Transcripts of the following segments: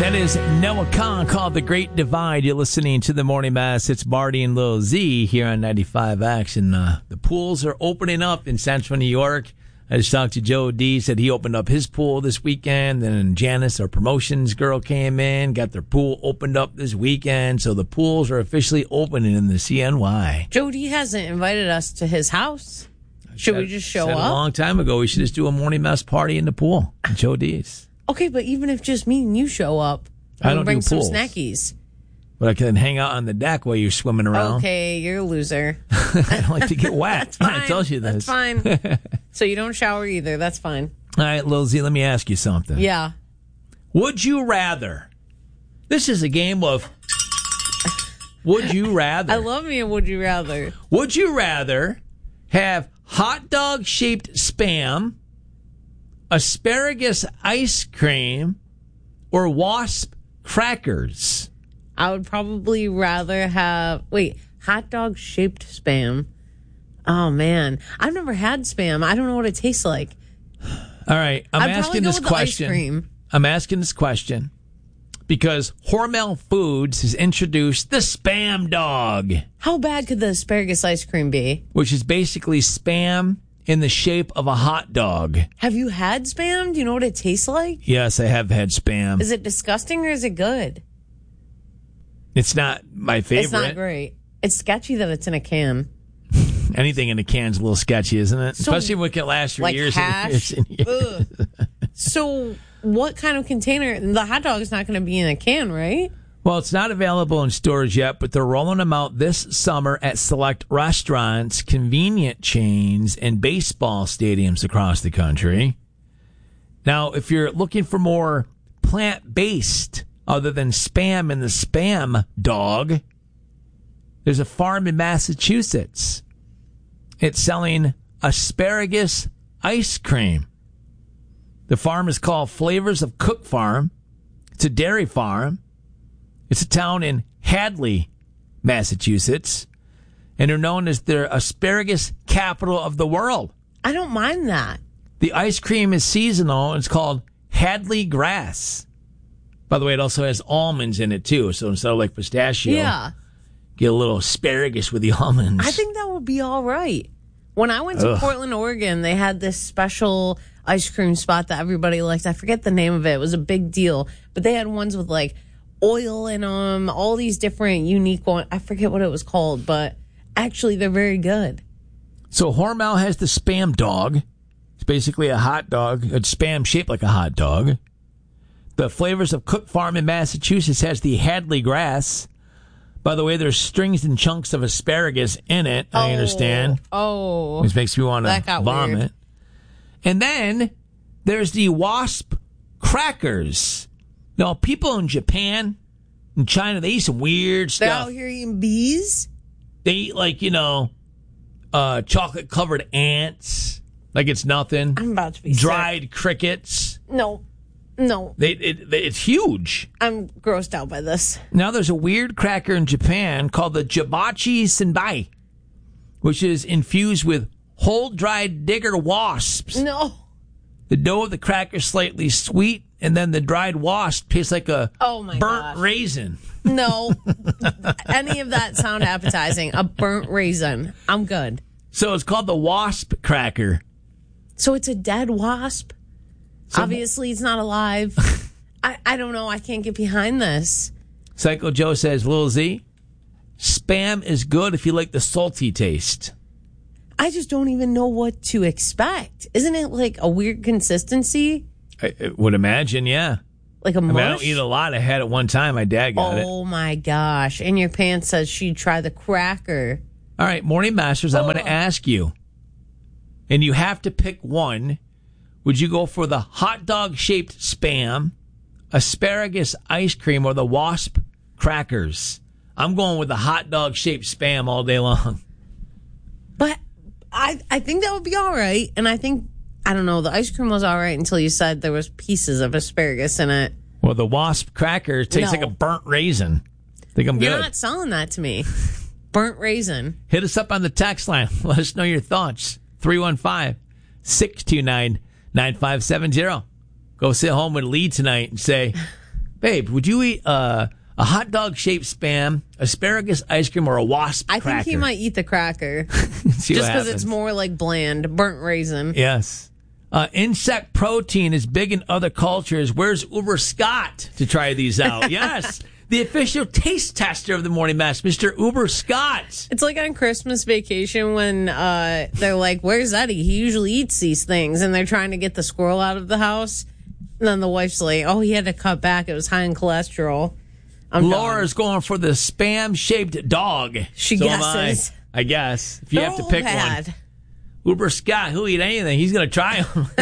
That is Noah Khan called The Great Divide. You're listening to the Morning Mass. It's Marty and Lil Z here on 95 Action. The pools are opening up in Central New York. I just talked to Joe D. Said he opened up his pool this weekend. Then Janice, our promotions girl, came in, got their pool opened up this weekend. So the pools are officially opening in the CNY. Joe D. hasn't invited us to his house. Should we just show up? A long time ago, we should just do a morning mess party in the pool. Joe D's. Okay, but even if just me and you show up, I don't bring do pools. some snackies. But I can hang out on the deck while you're swimming around. Okay, you're a loser. I don't like to get wet. I told you this. That's fine. So you don't shower either. That's fine. All right, Lil Z, let me ask you something. Yeah. Would you rather? This is a game of would you rather. I love me a would you rather. Would you rather have hot dog shaped Spam, asparagus ice cream, or wasp crackers? I would probably rather have hot dog shaped Spam. Oh man, I've never had Spam. I don't know what it tastes like. All right, I'm asking this question. Ice cream. I'm asking this question because Hormel Foods has introduced the Spam Dog. How bad could the asparagus ice cream be? Which is basically Spam in the shape of a hot dog. Have you had Spam? Do you know what it tastes like? Yes, I have had Spam. Is it disgusting or is it good? It's not my favorite. It's not great. It's sketchy that it's in a can. Anything in a can's a little sketchy, isn't it? So, especially when it can last for like years hash? and years. So what kind of container? The hot dog is not going to be in a can, right? Well, it's not available in stores yet, but they're rolling them out this summer at select restaurants, convenient chains, and baseball stadiums across the country. Now, if you're looking for more plant-based other than Spam and the Spam Dog, there's a farm in Massachusetts. It's selling asparagus ice cream. The farm is called Flavors of Cook Farm. It's a dairy farm. It's a town in Hadley, Massachusetts. And they're known as the asparagus capital of the world. I don't mind that. The ice cream is seasonal. And it's called Hadley Grass. By the way, it also has almonds in it, too. So instead of like pistachio, get a little asparagus with the almonds. I think that would be all right. When I went to Portland, Oregon, they had this special ice cream spot that everybody liked. I forget the name of it. It was a big deal. But they had ones with like oil in them, all these different unique ones. I forget what it was called, but actually they're very good. So Hormel has the Spam Dog. It's basically a hot dog. It's Spam shaped like a hot dog. The Flavors of Cook Farm in Massachusetts has the Hadley Grass. By the way, there's strings and chunks of asparagus in it, I understand. Oh. Which makes me want to vomit. Weird. And then there's the wasp crackers. Now, people in Japan and China, they eat some weird stuff. They're out here eating bees? They eat like, chocolate-covered ants. Like it's nothing. I'm about to be dried sick. Crickets. No. It's huge. I'm grossed out by this. Now there's a weird cracker in Japan called the Jibachi Senbai, which is infused with whole dried digger wasps. No. The dough of the cracker is slightly sweet, and then the dried wasp tastes like a burnt raisin. No. Any of that sound appetizing. A burnt raisin. I'm good. So it's called the wasp cracker. So it's a dead wasp? Obviously, it's not alive. I don't know. I can't get behind this. Psycho Joe says, Lil Z, Spam is good if you like the salty taste. I just don't even know what to expect. Isn't it like a weird consistency? I would imagine, yeah. Like a mush? I don't eat a lot. I had it one time. My dad got it. Oh, my gosh. And your pants says she'd try the cracker. All right, Morning Masters, I'm going to ask you. And you have to pick one. Would you go for the hot dog-shaped Spam, asparagus ice cream, or the wasp crackers? I'm going with the hot dog-shaped Spam all day long. But I think that would be all right. And I think, I don't know, the ice cream was all right until you said there was pieces of asparagus in it. Well, the wasp cracker tastes like a burnt raisin. I think I'm good. You're not selling that to me. Burnt raisin. Hit us up on the text line. Let us know your thoughts. 315-629-9570. Go sit home with Lee tonight and say, Babe, would you eat a hot dog-shaped Spam, asparagus ice cream, or a wasp cracker? I think he might eat the cracker. Just because it's more like bland, burnt raisin. Yes. Insect protein is big in other cultures. Where's Uber Scott to try these out? Yes. The official taste tester of the Morning Mess, Mr. Uber Scott. It's like on Christmas Vacation when they're like, where's Eddie? He usually eats these things. And they're trying to get the squirrel out of the house. And then the wife's like, oh, he had to cut back. It was high in cholesterol. Laura's going for the Spam-shaped dog. She guesses. I guess. If you have to pick one. Uber Scott, who'll eat anything? He's going to try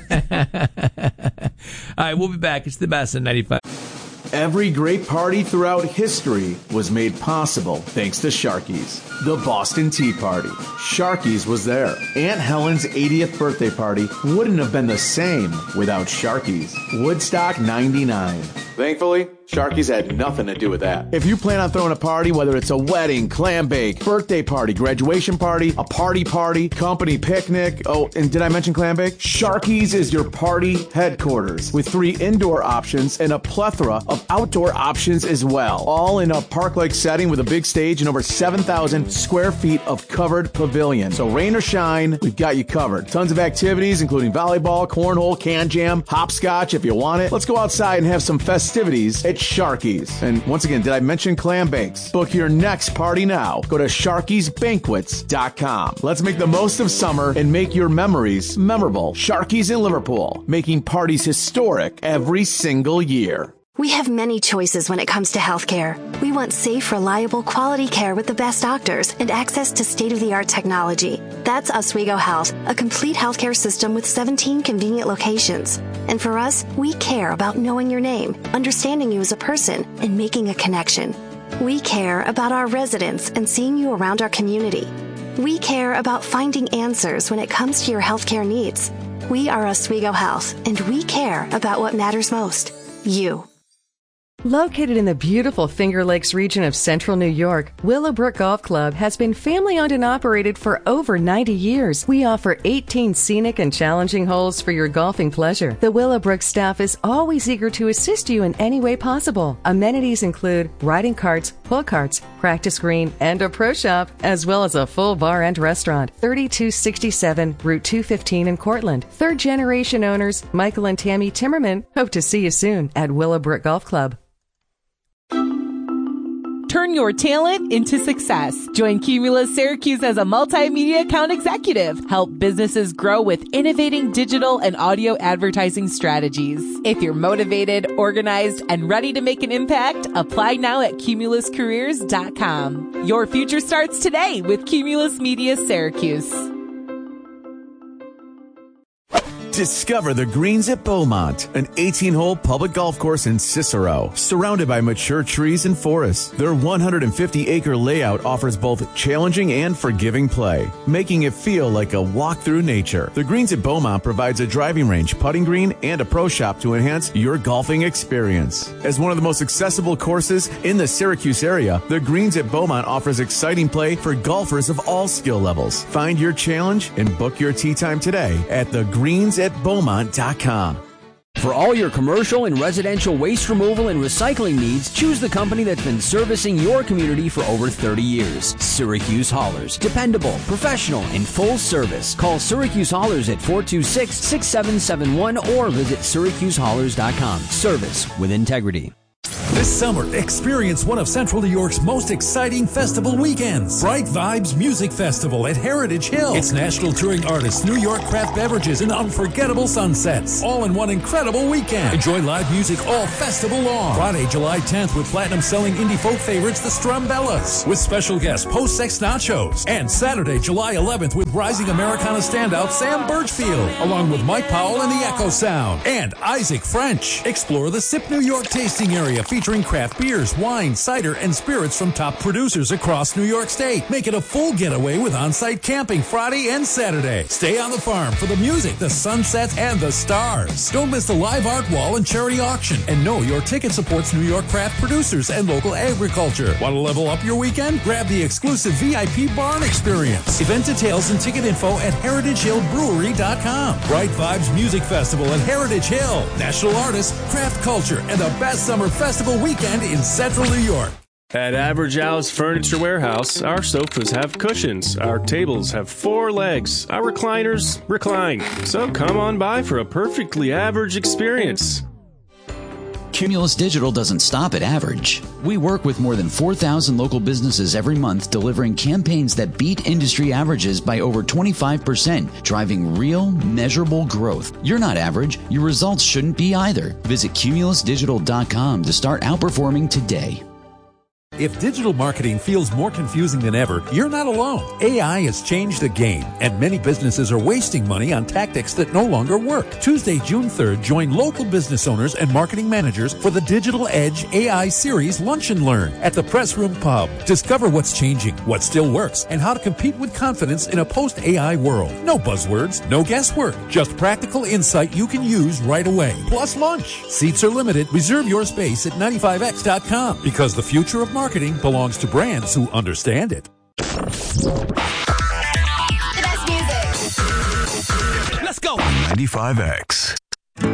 them. All right, we'll be back. It's the best in 95. Every great party throughout history was made possible thanks to Sharky's, the Boston Tea Party. Sharky's was there. Aunt Helen's 80th birthday party wouldn't have been the same without Sharky's. Woodstock 99. Thankfully, Sharky's had nothing to do with that. If you plan on throwing a party, whether it's a wedding, clam bake, birthday party, graduation party, a party, company picnic, oh, and did I mention clam bake? Sharky's is your party headquarters with 3 indoor options and a plethora of outdoor options as well. All in a park-like setting with a big stage and over 7,000 square feet of covered pavilion. So rain or shine, we've got you covered. Tons of activities, including volleyball, cornhole, can jam, hopscotch if you want it. Let's go outside and have some festivities at Sharky's. And once again, did I mention clam bakes? Book your next party now. Go to Sharky'sBanquets.com. Let's make the most of summer and make your memories memorable. Sharky's in Liverpool, making parties historic every single year. We have many choices when it comes to healthcare. We want safe, reliable, quality care with the best doctors and access to state-of-the-art technology. That's Oswego Health, a complete healthcare system with 17 convenient locations. And for us, we care about knowing your name, understanding you as a person, and making a connection. We care about our residents and seeing you around our community. We care about finding answers when it comes to your healthcare needs. We are Oswego Health, and we care about what matters most, you. Located in the beautiful Finger Lakes region of central New York, Willowbrook Golf Club has been family-owned and operated for over 90 years. We offer 18 scenic and challenging holes for your golfing pleasure. The Willowbrook staff is always eager to assist you in any way possible. Amenities include riding carts, pull carts, practice green, and a pro shop, as well as a full bar and restaurant. 3267 Route 215 in Cortland. Third-generation owners Michael and Tammy Timmerman hope to see you soon at Willowbrook Golf Club. Turn your talent into success. Join Cumulus Syracuse as a multimedia account executive. Help businesses grow with innovating digital and audio advertising strategies. If you're motivated, organized, and ready to make an impact, apply now at cumuluscareers.com. Your future starts today with Cumulus Media Syracuse. Discover the Greens at Beaumont, an 18-hole public golf course in Cicero, surrounded by mature trees and forests. Their 150-acre layout offers both challenging and forgiving play, making it feel like a walk through nature. The Greens at Beaumont provides a driving range, putting green, and a pro shop to enhance your golfing experience. As one of the most accessible courses in the Syracuse area, the Greens at Beaumont offers exciting play for golfers of all skill levels. Find your challenge and book your tee time today at thegreensatbeaumont.com. For all your commercial and residential waste removal and recycling needs, choose the company that's been servicing your community for over 30 years. Syracuse Haulers. Dependable, professional, and full service. Call Syracuse Haulers at 426-6771 or visit syracusehaulers.com. Service with integrity. This summer, experience one of Central New York's most exciting festival weekends. Bright Vibes Music Festival at Heritage Hill. It's national touring artists, New York craft beverages, and unforgettable sunsets. All in one incredible weekend. Enjoy live music all festival long. Friday, July 10th with platinum-selling indie folk favorites, the Strumbellas, with special guest Post Sex Nachos. And Saturday, July 11th with rising Americana standout Sam Birchfield, along with Mike Powell and the Echo Sound, and Isaac French. Explore the Sip New York tasting area featuring featuring craft beers, wine, cider, and spirits from top producers across New York State. Make it a full getaway with on-site camping Friday and Saturday. Stay on the farm for the music, the sunsets, and the stars. Don't miss the live art wall and charity auction. And know your ticket supports New York craft producers and local agriculture. Want to level up your weekend? Grab the exclusive VIP barn experience. Event details and ticket info at heritagehillbrewery.com. Bright Vibes Music Festival at Heritage Hill. National artists, craft culture, and the best summer festival weekend in Central New York. At Average Al's Furniture Warehouse, our sofas have cushions, our tables have 4 legs, our recliners recline. So come on by for a perfectly average experience. Cumulus Digital doesn't stop at average. We work with more than 4,000 local businesses every month, delivering campaigns that beat industry averages by over 25%, driving real, measurable growth. You're not average. Your results shouldn't be either. Visit cumulusdigital.com to start outperforming today. If digital marketing feels more confusing than ever, you're not alone. AI has changed the game, and many businesses are wasting money on tactics that no longer work. Tuesday, June 3rd, join local business owners and marketing managers for the Digital Edge AI Series Lunch and Learn at the Press Room Pub. Discover what's changing, what still works, and how to compete with confidence in a post-AI world. No buzzwords, no guesswork, just practical insight you can use right away. Plus lunch. Seats are limited. Reserve your space at 95x.com because the future of marketing belongs to brands who understand it. The best music. Let's go. 95X.